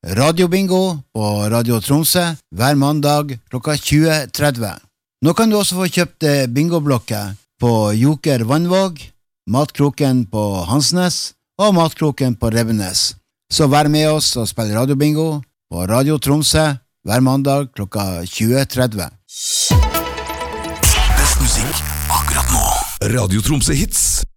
Radiobingo på Radio Tromsø hver mandag klokka 20.30. Nå kan du også få kjøpt bingoblokker på Joker Vannvåg, Matkroken på Hansnes og Matkroken på Rebbenes. Så vær med oss og spill radiobingo på Radio Tromsø hver mandag klokka 20.30. Best musikk akkurat nå. Radio Tromsø Hits.